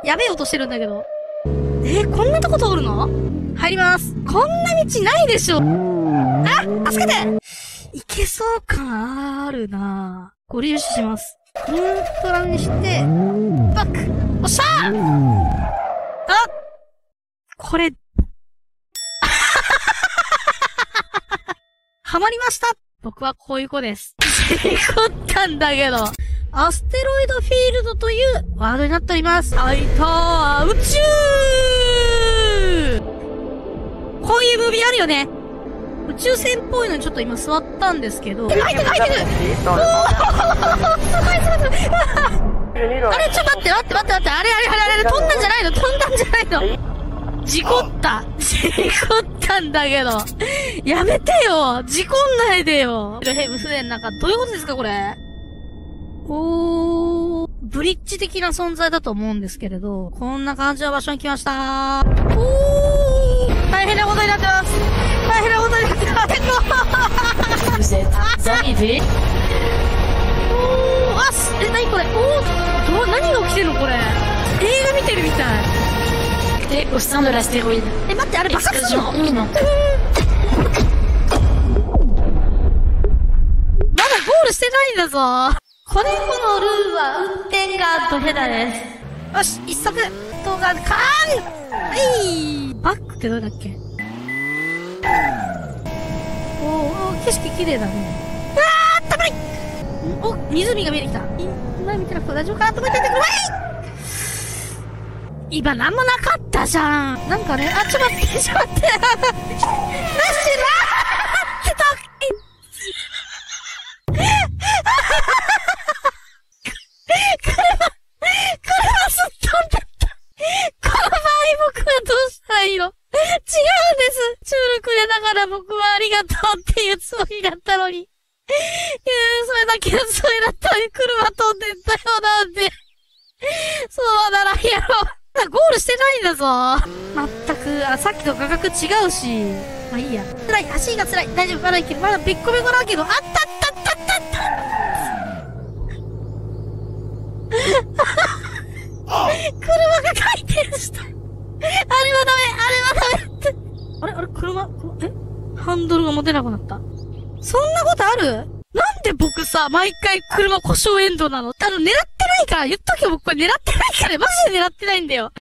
やべえ音してるんだけど。こんなとこ通るの？入ります。こんな道ないでしょ。あ、助けて！いけそう感あるなぁ。ご利用します。コントラにして、バック！おっしゃー！あ！これ、はまりました！僕はこういう子です。事故ったんだけど。アステロイドフィールドというワードになっております。あいたー、宇宙！こういうムービーあるよね。宇宙船っぽいのにちょっと今座ったんですけど。入ってる入ってる！おー！すごいすごいすごい！あれちょっと待って待って待って待って、あれ飛んだんじゃないの？飛んだんじゃないの？事故ったんだけど。やめてよ！事故んないでよ！ヘブ船の中、どういうことですかこれ？ブリッジ的な存在だと思うんですけれど、こんな感じの場所に来ました。大変なことになってます。大変なことになってます。何これ？何が起きてるのこれ？映画見てるみたい。 au sein de l'astéroïde. 待って、あれ爆発するの？まだゴールしてないんだぞ。このルーは運転がドヘダです。よし、一足動画カーン！バックってどうだっけ？景色綺麗だね。あったかい！湖が見えてきた。今見てなくて大丈夫かなと思ってんだけど、今なんもなかったじゃん。なんかね、ちょっと待って、なしなーって車すっ飛んだった。この場合僕はどうしたらいいの？違うんです。チュールくれながら僕はありがとうっていうつもりだったのに。それだけのつもりだったのに車飛んでったよなんて。そうならやろう。ゴールしてないんだぞ。まったく、さっきと画角違うし。まあいいや。辛い、足が辛い。大丈夫、まだいける。まだべっこべこだけど、あった車が回転した。あれはダメって。あれ車、ハンドルが持てなくなった。そんなことある？なんで僕さ、毎回車故障エンドなの？狙ってないから、言っとけよ、僕これ狙ってないから、マジで狙ってないんだよ。